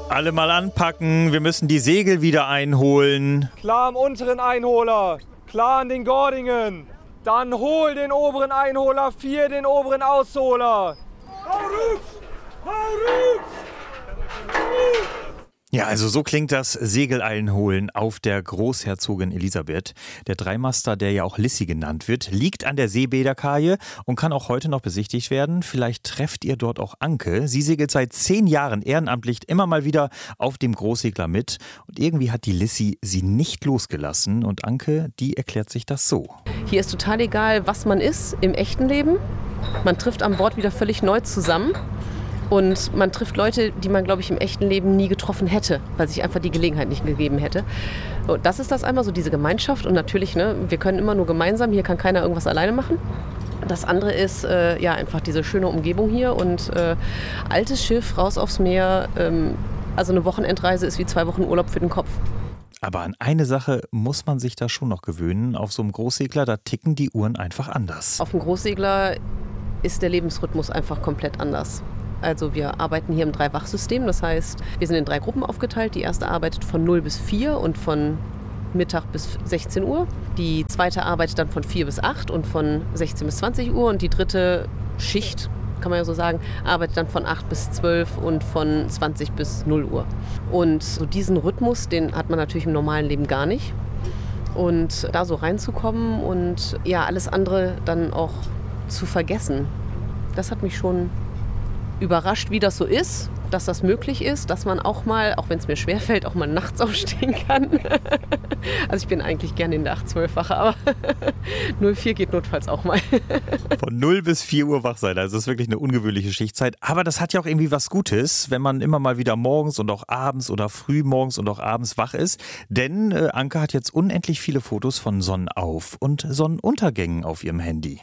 Alle mal anpacken, wir müssen die Segel wieder einholen. Klar am unteren Einholer, klar an den Gordingen. Dann hol den oberen Einholer, 4 den oberen Ausholer. Hau rüber! Hau rüber! Ja, also so klingt das Segeleilenholen auf der Großherzogin Elisabeth. Der Dreimaster, der ja auch Lissi genannt wird, liegt an der Seebäderkaje und kann auch heute noch besichtigt werden. Vielleicht trefft ihr dort auch Anke. Sie segelt seit 10 Jahren ehrenamtlich immer mal wieder auf dem Großsegler mit. Und irgendwie hat die Lissi sie nicht losgelassen. Und Anke, die erklärt sich das so. Hier ist total egal, was man ist im echten Leben. Man trifft an Bord wieder völlig neu zusammen. Und man trifft Leute, die man, glaube ich, im echten Leben nie getroffen hätte, weil sich einfach die Gelegenheit nicht gegeben hätte. Und das ist das einmal, so diese Gemeinschaft. Und natürlich, wir können immer nur gemeinsam, hier kann keiner irgendwas alleine machen. Das andere ist einfach diese schöne Umgebung hier und altes Schiff, raus aufs Meer. Also eine Wochenendreise ist wie 2 Wochen Urlaub für den Kopf. Aber an eine Sache muss man sich da schon noch gewöhnen. Auf so einem Großsegler, da ticken die Uhren einfach anders. Auf dem Großsegler ist der Lebensrhythmus einfach komplett anders. Also wir arbeiten hier im 3-Wach-System, das heißt, wir sind in 3 Gruppen aufgeteilt. Die erste arbeitet von 0 bis 4 und von Mittag bis 16 Uhr. Die zweite arbeitet dann von 4 bis 8 und von 16 bis 20 Uhr. Und die dritte Schicht, kann man ja so sagen, arbeitet dann von 8 bis 12 und von 20 bis 0 Uhr. Und so diesen Rhythmus, den hat man natürlich im normalen Leben gar nicht. Und da so reinzukommen und ja, alles andere dann auch zu vergessen, das hat mich schon überrascht, wie das so ist, dass das möglich ist, dass man auch mal, auch wenn es mir schwerfällt, auch mal nachts aufstehen kann. Also ich bin eigentlich gerne in der 8-12-Wache, aber 04 geht notfalls auch mal. Von 0 bis 4 Uhr wach sein, also das ist wirklich eine ungewöhnliche Schichtzeit. Aber das hat ja auch irgendwie was Gutes, wenn man immer mal wieder morgens und auch abends oder früh morgens und auch abends wach ist. Denn Anke hat jetzt unendlich viele Fotos von Sonnenauf- und Sonnenuntergängen auf ihrem Handy.